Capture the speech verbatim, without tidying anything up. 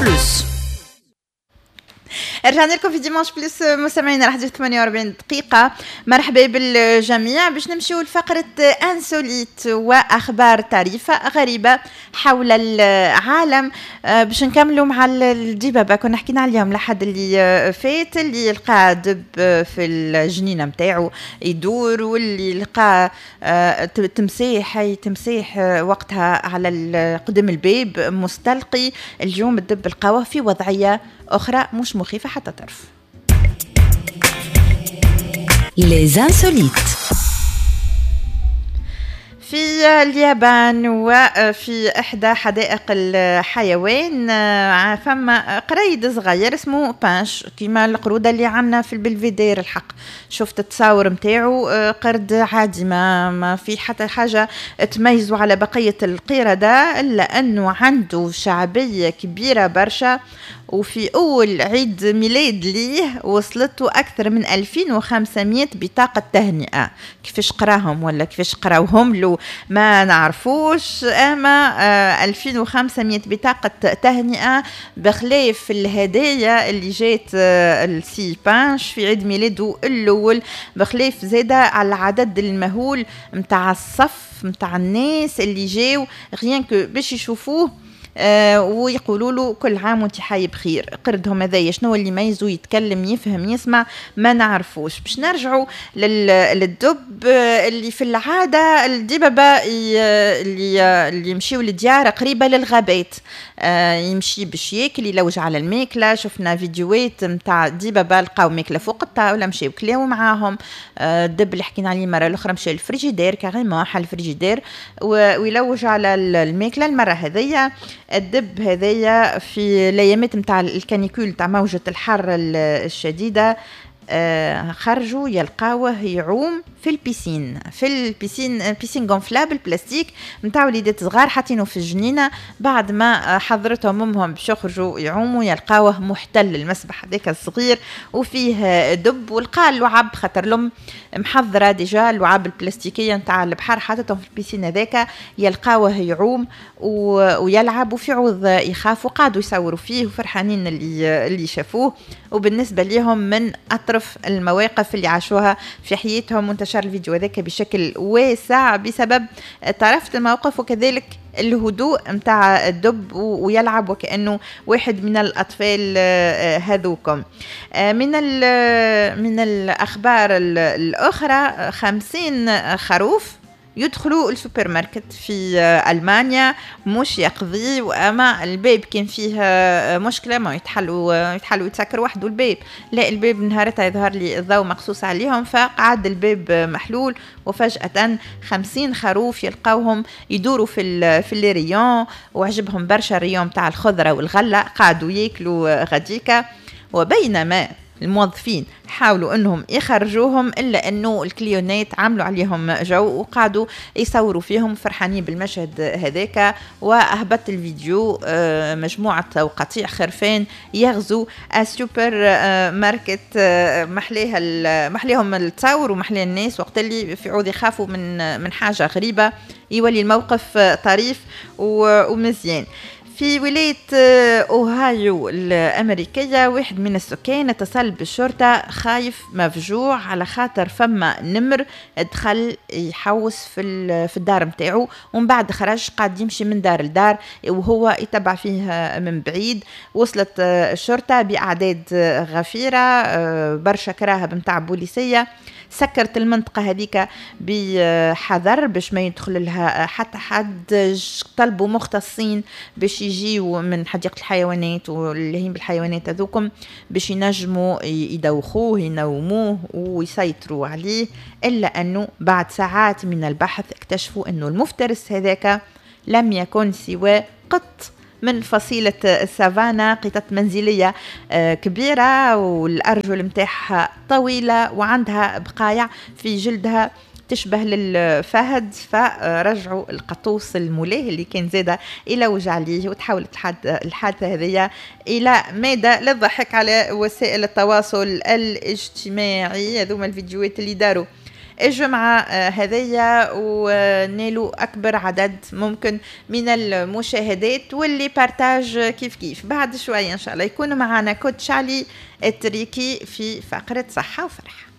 بلس. رجعنا لكم في ديمانش بلس مستمعينا، راح ثمانية وأربعين دقيقة. مرحبا بالجميع. باش نمشيو لفقرة انسوليت واخبار طريفة غريبة حول العالم. باش نكملوا مع الدبابة كنا حكينا عليهم لحد اللي فات، اللي لقى دب في الجنينة متاعو يدور، واللي لقى تمسيح تمسيح وقتها على قدم الباب مستلقي. اليوم الدب لقاوه في وضعية أخرى مش مخيفة حتى طرف. Les insolites. في اليابان وفي إحدى حدائق الحيوان فما قريد صغير اسمه بانش، كيما القرودة اللي عنا في البلفيدير. الحق شفت التصاور متاعو، قرد عادي، ما, ما في حتى حاجة تميزه على بقية القردة، إلا أنه عنده شعبية كبيرة برشا. وفي أول عيد ميلاد ليه وصلته أكثر من ألفين وخمسمائة بطاقة تهنئة. كيفاش قراهم ولا كيفاش قراوهم له ما نعرفوش، أما ألفين وخمسمائة بطاقة تهنئة بخلاف الهدايا اللي جات السي بانش في عيد ميلاده الأول، بخلاف زادة على العدد المهول متاع الصف متاع الناس اللي جاو غيان باش يشوفوه آه ويقولوا له كل عام وانت حي بخير. قردهم هذايا شنو اللي يميزه؟ يتكلم يفهم يسمع ما نعرفوش. باش نرجعوا للدب اللي في العاده الدببه اللي اللي يمشيوا لديار قريبه للغابات، آه يمشي باش ياكل يلوج على الماكله. شفنا فيديوهات نتاع دببه لقاو ماكله فوق الطاوله مشاو كلاو معاهم. آه الدب اللي حكينا عليه مره الاخرى مشى للفريجيدير كاريمون حل الفريجيدير ويلوج على الماكله. المره هذيا الدب هذايا في الايامات نتاع الكانيكول تاع موجة الحر الشديدة آه خرجوا يلقاوه يعوم في البيسين في البيسين بيسين غونفلابل بلاستيك نتاع وليدات صغار حاطينه في الجنينه. بعد ما حضرتهم امهم باش يخرجوا يعوموا يلقاوه محتل المسبح هذاك الصغير وفيه دب، ولقى اللعاب خاطر لهم محضره ديجا اللعاب البلاستيكيه نتاع البحر حاطتهم في البيسين هذاك. يلقاوه يعوم ويلعب وفي عوض يخافوا، قعدوا يصوروا فيه وفرحانين اللي اللي شافوه. وبالنسبه لهم من أطرف المواقف اللي عاشوها في حياتهم، وانتشر الفيديو هذاك بشكل واسع بسبب طرافة الموقف وكذلك الهدوء متاع الدب ويلعب وكأنه واحد من الأطفال هذوكم. من من الأخبار الأخرى خمسين خروف يدخلوا السوبر ماركت في ألمانيا مش يقضي، وأما الباب كان فيه مشكلة ما يتحلوا يتحلوا يتسكر وحده الباب، لا الباب نهارتها يظهر لي الضوء مقصوص عليهم فقعد الباب محلول. وفجأة خمسين خروف يلقاوهم يدوروا في في الليريون وعجبهم برشا الريون تاع الخضرة والغلة، قعدوا ياكلوا غديكا. وبينما الموظفين حاولوا انهم يخرجوهم الا انه الكليونات عملوا عليهم جو وقعدوا يصوروا فيهم فرحانين بالمشهد هذاك. واهبط الفيديو مجموعه وقطيع خرفان يغزو السوبر ماركت، محليها محليهم التصاور ومحلي الناس وقت اللي في عوض يخافوا من من حاجه غريبه. يولي الموقف طريف ومزيان. في ولاية أوهايو الأمريكية واحد من السكان اتصل بالشرطة خايف مفجوع على خاطر فما نمر دخل يحوس في في الدار متاعو ومن بعد خرج قاعد يمشي من دار لدار وهو يتبع فيه من بعيد. وصلت الشرطة بأعداد غفيرة برشا كراهب متاع بوليسية، سكرت المنطقة هذيك بحذر باش ما يدخل لها حتى حد. طلبوا مختصين باش يجيوا من حديقة الحيوانات واللي هين بالحيوانات هذوكم باش ينجموا يدوخوه ينوموه ويسيطروا عليه. إلا أنه بعد ساعات من البحث اكتشفوا أنه المفترس هذاك لم يكن سوى قط من فصيلة السافانا، قطة منزلية كبيرة والأرجل متاعها طويلة وعندها بقايع في جلدها تشبه للفهد. فرجعوا القطوس المولاه اللي كان زاده إلى وجع عليه، وتحولت الحادثة هذه إلى مادة للضحك على وسائل التواصل الاجتماعي. هذوما الفيديوهات اللي داروا الجمعة هذيا ونالوا أكبر عدد ممكن من المشاهدات واللي بارتاج كيف كيف. بعد شوية إن شاء الله يكونوا معنا كوتش علي التريكي في فقرة صحة وفرح.